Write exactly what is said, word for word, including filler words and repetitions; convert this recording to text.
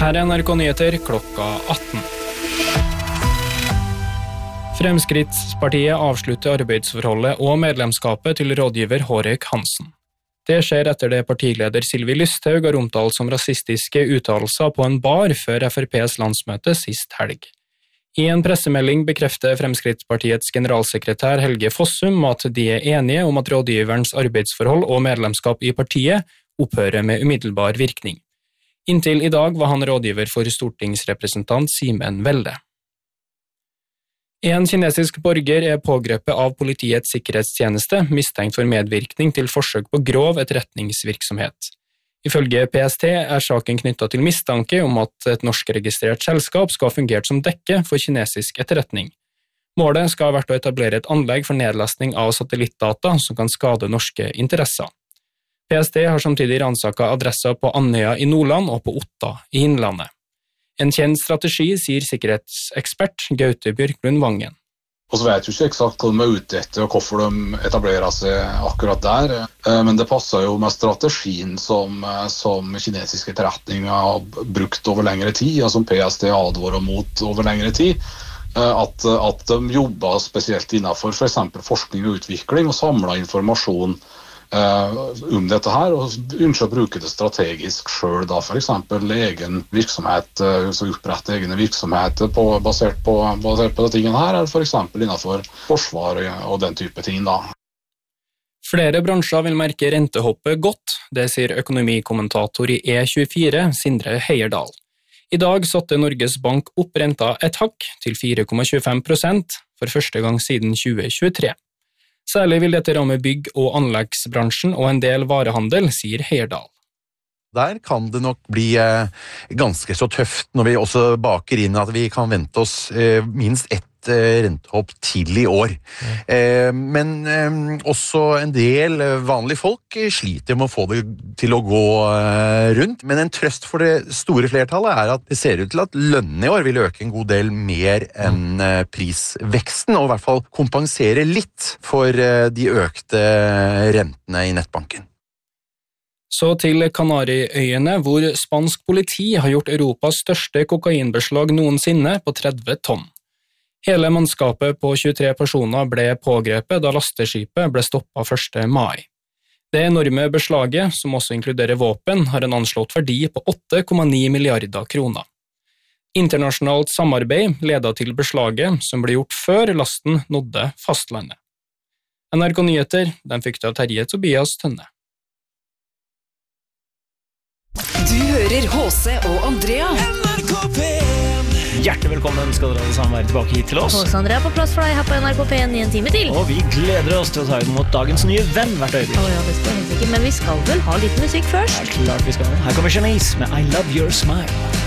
Her er N R K Nyheter klokka atten. Fremskrittspartiet avslutter arbeidsforholdet og medlemskapet til rådgiver Hårek Hansen. Det skjer etter det partileder Sylvi Lysthaug har omtalt som rasistiske uttalelser på en bar før F R P's landsmøte sist helg. I en pressemelding bekrefter Fremskrittspartiets generalsekretær Helge Fossum at de er enige om at rådgiverens arbeidsforhold og medlemskap i partiet opphører med umiddelbar virkning. Inntil i dag var han rådgiver for stortingsrepresentant Simen Welde. En kinesisk borger er pågrepet av politiets sikkerhetstjeneste, mistenkt for medvirkning til forsøk på grov etterretningsvirksomhet. Ifølge P S T er saken knyttet til mistanke om at et norskregistrert selskap skal ha fungert som dekke for kinesisk etterretning. Målet skal ha vært å etablere et anlegg for nedlastning av satellittdata som kan skade norske interesser. P S T har samtidig ransaket adresser på Andøya i Nordland og på Otta i Innlandet. En kjent strategi, sier sikkerhetsekspert Gaute Bjørklund Vangen. Og så vet jeg ikke eksakt hva de er ute etter og hvorfor de etablerer seg akkurat der, men det passer jo med strategien som, som kinesiske etterretninger har brukt over lengre tid, og som P S T advarer mot over lengre tid, at, at de jobber spesielt innenfor for eksempel forskning og utvikling og samler informasjon om dette her, og ønsker å bruke det strategisk selv, da for eksempel egen virksomhet, så opprette egne virksomheter på, basert på, basert på det tingene her, eller for eksempel innenfor forsvar og den type ting da. Flere bransjer vil merke rentehoppet godt, det sier økonomikommentator i E tjuefire, Sindre Heierdal. I dag satte Norges Bank opp renta et hakk til fire komma tjuefem prosent for første gang siden tjue tjuetre. Særlig vil dette ramme bygg- og anleggsbransjen og en del varehandel, sier Heierdal. Der kan det nok bli eh, ganske så tøft når vi også baker inn at vi kan vente oss eh, minst ett eh, rentehopp til i år. Mm. Eh, men eh, også en del vanlige folk sliter med å få det til å gå eh, rundt. Men en trøst for det store flertallet er at det ser ut til at lønnen i år vil øke en god del mer enn eh, prisveksten, og i hvert fall kompensere litt for eh, de økte rentene i nettbanken. Så til Kanariøyene, hvor spansk politi har gjort Europas største kokainbeslag noensinne på tretti tonn. Hele mannskapet på tjuetre personer ble pågrepet da lasteskipet ble stoppet første mai. Det enorme beslaget, som også inkluderer våpen, har en anslått verdi på åtte komma ni milliarder kroner. Internasjonalt samarbeid ledet til beslaget, som ble gjort før lasten nådde fastlandet. N R K Nyheter, den fikk av Terje Tobias Tønne. Du hører H C og Andrea. N R K P en. Hjertelig velkommen skal dere alle sammen være tilbake hit til oss. H C Andrea på plass for deg her på N R K P en i en time til. Og vi gleder oss til å ta imot dagens nye venn hvert øyeblikk. Å ja, det skal jeg helt sikkert, men vi skal vel ha litt musikk først. Ja, klart vi skal. Her kommer Shanice med I Love Your Smile.